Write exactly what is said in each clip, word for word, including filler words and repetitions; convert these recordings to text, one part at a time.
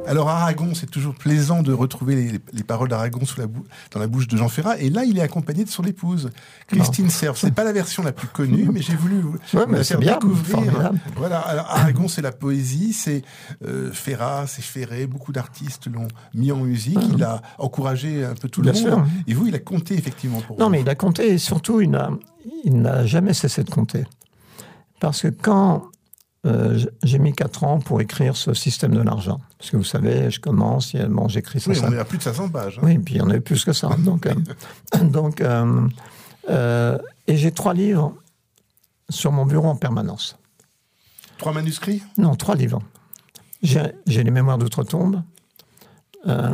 Alors Aragon, c'est toujours plaisant de retrouver les, les paroles d'Aragon sous la bou- dans la bouche de Jean Ferrat. Et là, il est accompagné de son épouse, Christine Serve. C'est pas la version la plus connue, mais j'ai voulu vous, ouais, vous mais la c'est faire bien, découvrir. formidable. Voilà. Alors Aragon, c'est la poésie, c'est euh, Ferrat, c'est Ferré. Beaucoup d'artistes l'ont mis en musique. Mmh. Il a encouragé un peu tout Bien le sûr. monde. Et vous, il a compté effectivement pour Non, vous. mais il a compté et surtout, il n'a, il n'a jamais cessé de compter. Parce que quand euh, j'ai mis quatre ans pour écrire ce système de l'argent, parce que vous savez, je commence, et, bon, j'écris ça. Oui, on est à plus de cinq cents pages. Hein. Oui, puis il y en avait plus que ça. Donc, euh, donc, euh, euh, et j'ai trois livres sur mon bureau en permanence. Trois manuscrits ? Non, trois livres. J'ai, j'ai les Mémoires d'Outre-Tombe, euh,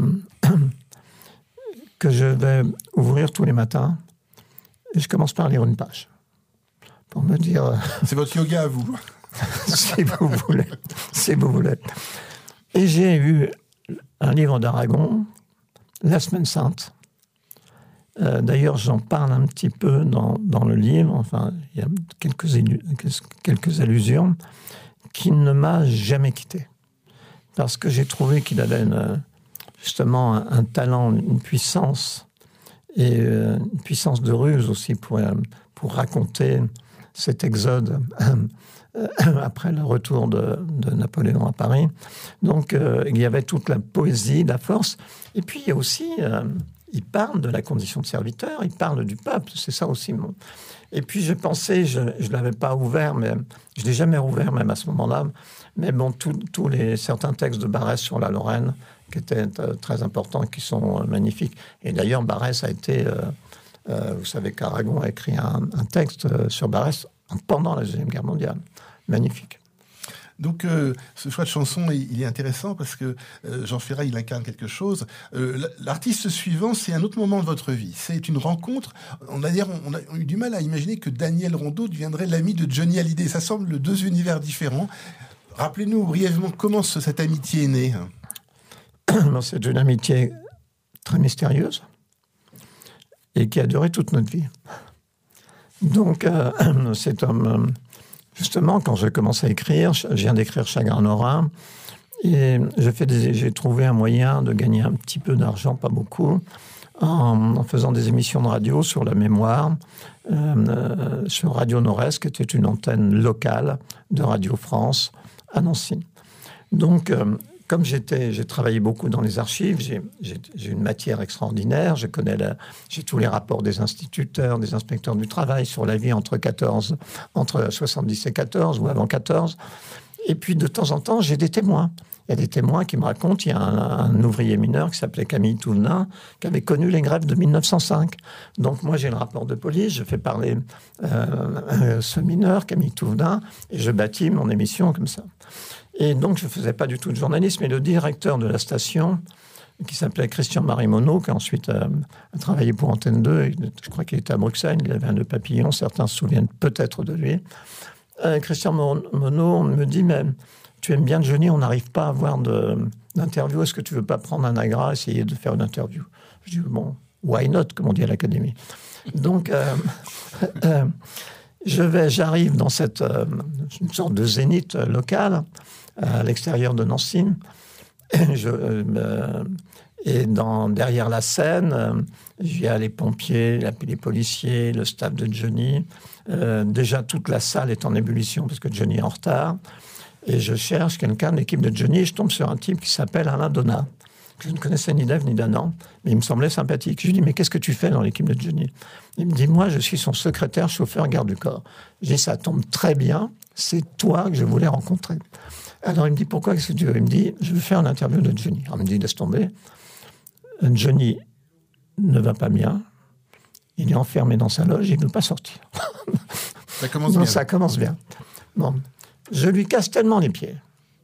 que je vais ouvrir tous les matins, et je commence par lire une page. Pour me dire... Euh, c'est votre yoga à vous. si vous voulez. Si vous voulez. Et j'ai eu un livre d'Aragon, La Semaine Sainte. Euh, d'ailleurs, j'en parle un petit peu dans, dans le livre. Enfin, il y a quelques, illu- quelques allusions qui ne m'a jamais quitté. Parce que j'ai trouvé qu'il avait une, justement un, un talent, une puissance, et euh, une puissance de ruse aussi pour, euh, pour raconter cet exode euh, après le retour de, de Napoléon à Paris. Donc, euh, il y avait toute la poésie, la force. Et puis, il y a aussi... Euh, il parle de la condition de serviteur, il parle du peuple, c'est ça aussi. Mon... Et puis, j'ai pensé, je ne l'avais pas ouvert, mais je ne l'ai jamais ouvert même à ce moment-là, mais bon, tous les certains textes de Barrès sur la Lorraine, qui étaient euh, très importants, qui sont euh, magnifiques. Et d'ailleurs, Barrès a été... Euh, euh, vous savez qu'Aragon a écrit un, un texte euh, sur Barrès pendant la Deuxième Guerre mondiale. Magnifique. Donc, euh, ce choix de chanson, il, il est intéressant parce que euh, Jean Ferrat, il incarne quelque chose. Euh, l'artiste suivant, c'est un autre moment de votre vie. C'est une rencontre. On a, on a eu du mal à imaginer que Daniel Rondeau deviendrait l'ami de Johnny Hallyday. Ça semble deux univers différents. Rappelez-nous brièvement comment ce, cette amitié est née. C'est une amitié très mystérieuse et qui a duré toute notre vie. Donc, euh, cet homme... Euh, Justement, quand j'ai commencé à écrire, je viens d'écrire Chagrin Norin, et j'ai, fait des, j'ai trouvé un moyen de gagner un petit peu d'argent, pas beaucoup, en, en faisant des émissions de radio sur la mémoire, euh, sur Radio Nord-Est, qui était une antenne locale de Radio France à Nancy. Donc, euh, comme j'étais, j'ai travaillé beaucoup dans les archives, j'ai, j'ai, j'ai une matière extraordinaire, je connais la, j'ai tous les rapports des instituteurs, des inspecteurs du travail sur la vie entre, quatorze, entre soixante-dix et quatorze ou avant quatorze. Et puis, de temps en temps, j'ai des témoins. Il y a des témoins qui me racontent, il y a un, un ouvrier mineur qui s'appelait Camille Touvenin, qui avait connu les grèves de mille neuf cent cinq. Donc, moi, j'ai le rapport de police, je fais parler euh, euh, ce mineur, Camille Touvenin, et je bâtis mon émission comme ça. Et donc, je ne faisais pas du tout de journalisme, mais le directeur de la station, qui s'appelait Christian-Marie Monod, qui ensuite a, a travaillé pour Antenne deux, et je crois qu'il était à Bruxelles, il avait un nœud papillon, certains se souviennent peut-être de lui. Euh, Christian Monod me dit, mais tu aimes bien Johnny, on n'arrive pas à avoir de, d'interview, est-ce que tu ne veux pas prendre un agra, essayer de faire une interview? Je dis, bon, why not, comme on dit à l'Académie. Donc, euh, euh, je vais, j'arrive dans cette euh, une sorte de zénith local, à l'extérieur de Nancy. Et, je, euh, et dans, derrière la scène, euh, il y a les pompiers, les policiers, le staff de Johnny. Euh, déjà, toute la salle est en ébullition parce que Johnny est en retard. Et je cherche quelqu'un de l'équipe de Johnny et je tombe sur un type qui s'appelle Alain Donat, que je ne connaissais ni d'Ève ni d'Adam, mais il me semblait sympathique. Je lui dis, mais qu'est-ce que tu fais dans l'équipe de Johnny? Il me dit, moi, je suis son secrétaire, chauffeur, garde du corps. Je dis, ça tombe très bien, c'est toi que je voulais rencontrer. Alors, il me dit, pourquoi, qu'est-ce que tu veux? Il me dit, je veux faire une interview de Johnny. Alors, il me dit, laisse tomber. Johnny ne va pas bien. Il est enfermé dans sa loge, il ne veut pas sortir. Ça commence Donc, bien. ça commence bien. Bon, je lui casse tellement les pieds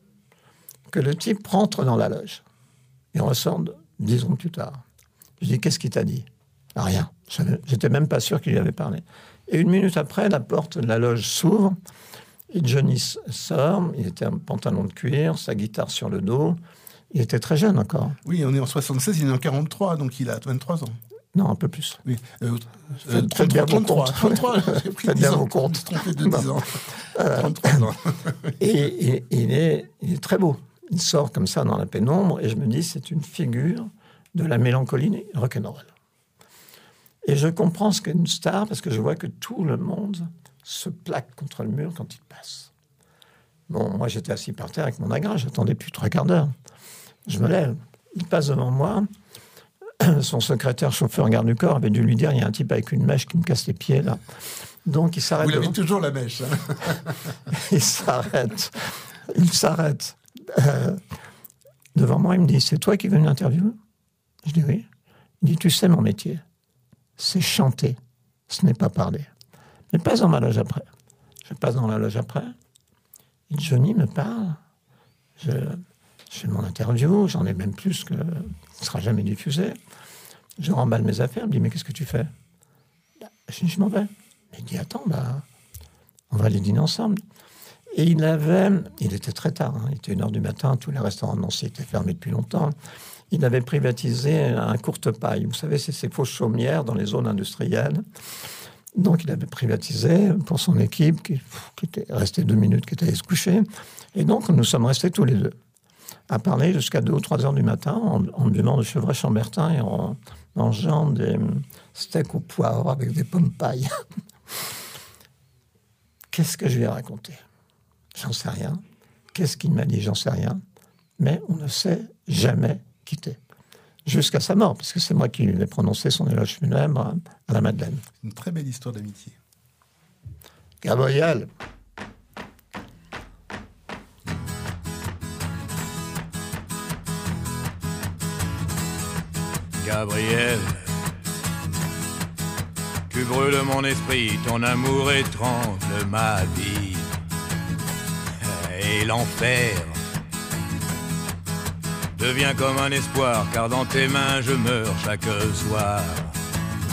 que le type rentre dans la loge. Il ressort dix secondes plus tard. Je dis, qu'est-ce qu'il t'a dit? Ah, rien. J'étais même pas sûr qu'il lui avait parlé. Et une minute après, la porte de la loge s'ouvre. Et Johnny sort, il était un pantalon de cuir, sa guitare sur le dos. Il était très jeune encore. Oui, on est en soixante-seize, il est en quarante-trois, donc il a vingt-trois ans. Non, un peu plus. Oui, euh, euh, faites bien vos comptes. trente-trois, j'ai pris faites dix bien ans. vos comptes. Trompé de dix ans. Euh, trente-trois ans. et, et il, est, il est très beau. il sort comme ça dans la pénombre, et je me dis, c'est une figure de la mélancolie rock'n'roll. Et je comprends ce qu'est une star, parce que je vois que tout le monde se plaque contre le mur quand il passe. Bon, moi, j'étais assis par terre avec mon agra, j'attendais plus trois quarts d'heure. Je me lève, il passe devant moi, son secrétaire chauffeur garde du corps avait dû lui dire, il y a un type avec une mèche qui me casse les pieds, là. Donc, il s'arrête. Vous l'avez devant... toujours, la mèche. Hein. il s'arrête. Il s'arrête. Euh, devant moi, il me dit, c'est toi qui veux une interview? Je dis oui. Il dit, tu sais, mon métier, c'est chanter, ce n'est pas parler. Mais passe dans ma loge après. Je passe dans la loge après. Et Johnny me parle. Je, je fais mon interview, j'en ai même plus que... ne sera jamais diffusé. Je remballe mes affaires, il me dit, mais qu'est-ce que tu fais? Je dis, je m'en vais. Il dit, attends, bah, on va aller dîner ensemble. Et il avait, il était très tard, hein, il était une heure du matin, tous les restaurants de Nancy étaient fermés depuis longtemps. Il avait privatisé un courte paille. Vous savez, c'est ces fausses chaumières dans les zones industrielles. Donc, il avait privatisé pour son équipe, qui, qui était restée deux minutes, qui était allée se coucher. Et donc, nous sommes restés tous les deux à parler jusqu'à deux ou trois heures du matin en, en buvant de Chevrets Chambertin et en mangeant des steaks au poivre avec des pommes pailles. Qu'est-ce que je lui ai raconté? J'en sais rien. Qu'est-ce qu'il m'a dit? J'en sais rien. Mais on ne s'est jamais quitté. Jusqu'à sa mort, parce que c'est moi qui lui ai prononcé son éloge funèbre à la Madeleine. Une très belle histoire d'amitié. Gabriel. Gabriel, tu brûles mon esprit, ton amour étrange ma vie. Et l'enfer devient comme un espoir, car dans tes mains je meurs chaque soir.